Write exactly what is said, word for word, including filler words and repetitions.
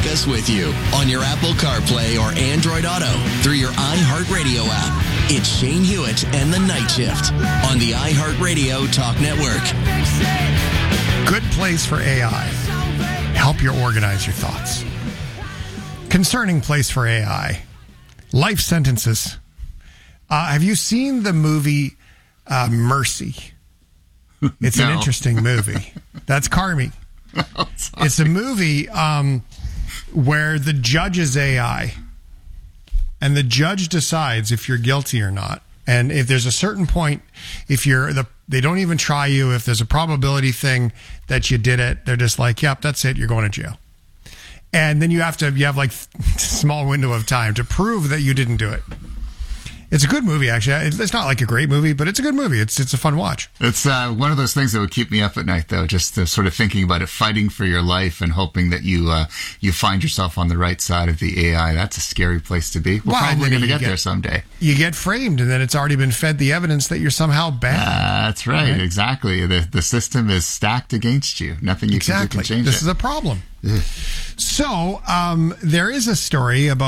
us with you on your Apple CarPlay or Android Auto through your iHeartRadio app. It's Shane Hewitt and the Night Shift on the iHeartRadio Talk Network. Good place for A I. Help you organize your thoughts. Concerning place for A I. Life sentences. Uh, have you seen the movie uh, Mercy? It's no. an interesting movie. That's Carmi. Oh, it's a movie um, where the judge is A I. And the judge decides if you're guilty or not. And if there's a certain point, if you're the, they don't even try you. If there's a probability thing that you did it, they're just like, yep, that's it. You're going to jail. And then you have to, you have like a small window of time to prove that you didn't do it. It's a good movie, actually. It's not like a great movie, but it's a good movie. It's it's a fun watch. It's uh, one of those things that would keep me up at night, though, just uh, sort of thinking about it, fighting for your life and hoping that you uh, you find yourself on the right side of the A I. That's a scary place to be. We're well, probably going to get, get there someday. You get framed, and then it's already been fed the evidence that you're somehow bad. Uh, that's right, right, exactly. The the system is stacked against you. Nothing you exactly. can do can change this it. This is a problem. Ugh. So um, there is a story about